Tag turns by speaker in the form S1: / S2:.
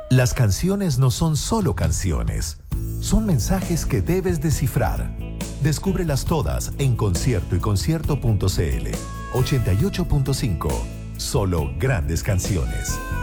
S1: Las canciones no son solo canciones, son mensajes que debes descifrar. Descúbrelas todas en conciertoyconcierto.cl. 88.5. Solo grandes canciones.